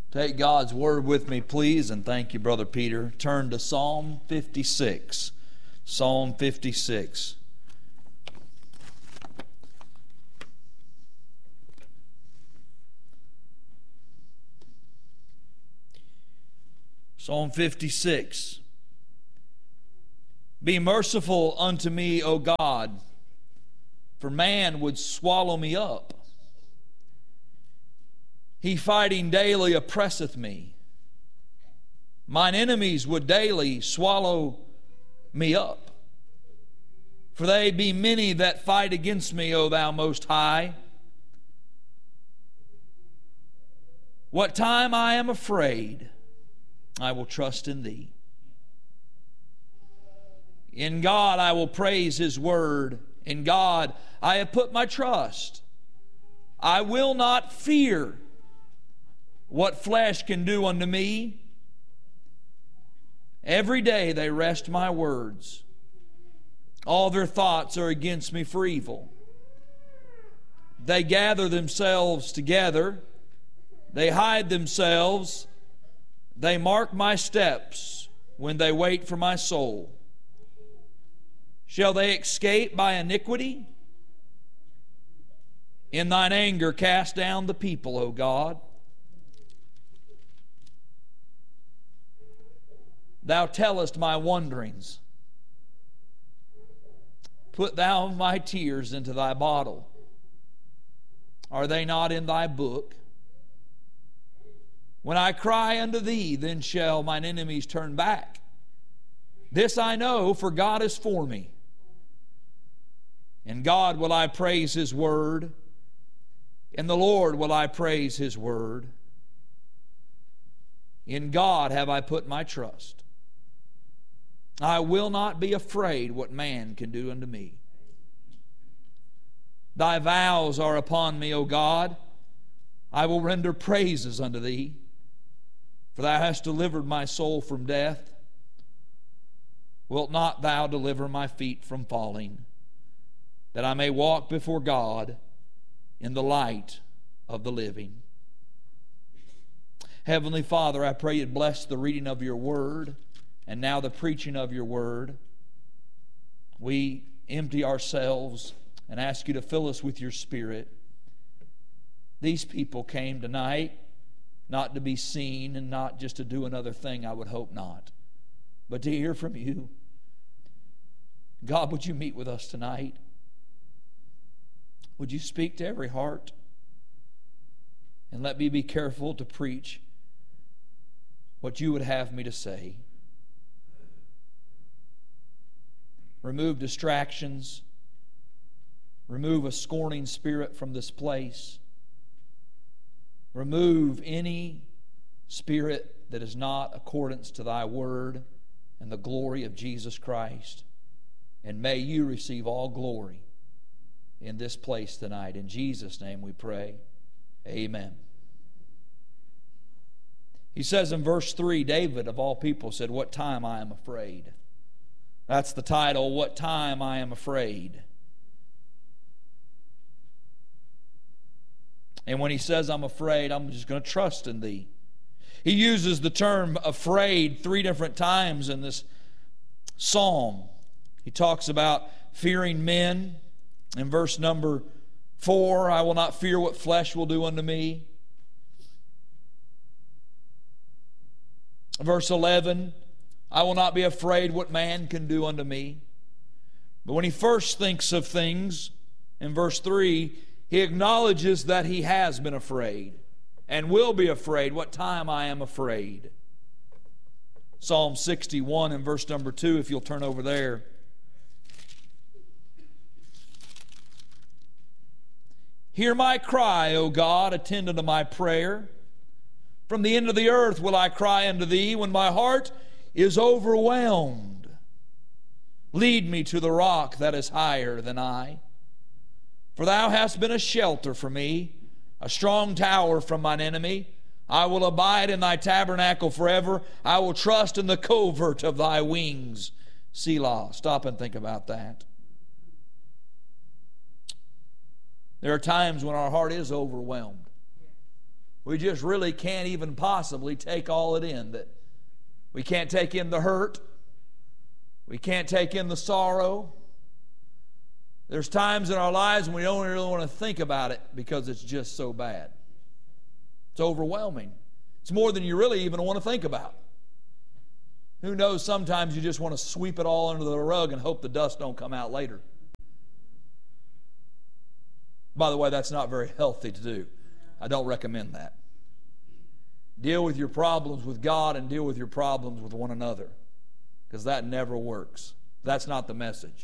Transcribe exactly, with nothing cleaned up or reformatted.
Take God's Word with me, please, and thank you, Brother Peter. Turn to Psalm fifty-six. Psalm fifty-six. Psalm fifty-six. Be merciful unto me, O God, for man would swallow me up. He fighting daily oppresseth me. Mine enemies would daily swallow me up. For they be many that fight against me, O thou most high. What time I am afraid, I will trust in thee. In God I will praise His word. In God I have put my trust. I will not fear what flesh can do unto me. Every day they wrest my words. All their thoughts are against me for evil. They gather themselves together. They hide themselves. They mark my steps when they wait for my soul. Shall they escape by iniquity? In thine anger cast down the people, O God. Thou tellest my wanderings. Put thou my tears into thy bottle. Are they not in thy book? When I cry unto thee, then shall mine enemies turn back. This I know, for God is for me. In God will I praise His word. In the Lord will I praise His word. In God have I put my trust. I will not be afraid what man can do unto me. Thy vows are upon me, O God. I will render praises unto thee. For thou hast delivered my soul from death. Wilt not thou deliver my feet from falling, that I may walk before God in the light of the living? Heavenly Father, I pray you'd bless the reading of your word and now the preaching of your word. We empty ourselves and ask you to fill us with your Spirit. These people came tonight not to be seen and not just to do another thing, I would hope not, but to hear from you. God, would you meet with us tonight? Would you speak to every heart? And let me be careful to preach what you would have me to say. Remove distractions. Remove a scorning spirit from this place. Remove any spirit that is not accordance to thy word and the glory of Jesus Christ. And may you receive all glory in this place tonight. In Jesus' name we pray. Amen. He says in verse three, David of all people said, what time I am afraid. That's the title, What Time I Am Afraid. And when he says, I'm afraid, I'm just going to trust in thee. He uses the term afraid three different times in this psalm. He talks about fearing men. In verse number four, I will not fear what flesh will do unto me. Verse eleven, I will not be afraid what man can do unto me. But when he first thinks of things, in verse three, he acknowledges that he has been afraid and will be afraid. What time I am afraid. Psalm sixty-one in verse number two, if you'll turn over there. Hear my cry, O God, attend unto my prayer. From the end of the earth will I cry unto thee when my heart is overwhelmed. Lead me to the rock that is higher than I. For thou hast been a shelter for me, a strong tower from mine enemy. I will abide in thy tabernacle forever. I will trust in the covert of thy wings. Selah. Stop and think about that. There are times when our heart is overwhelmed. we just really can't even possibly take all it in. That we can't take in the hurt. We can't take in the sorrow. There's times in our lives when we don't really want to think about it because it's just so bad. It's overwhelming. It's more than you really even want to think about. Who knows, sometimes you just want to sweep it all under the rug and hope the dust don't come out later. By the way, that's not very healthy to do. I don't recommend that. Deal with your problems with God and deal with your problems with one another, because that never works. That's not the message.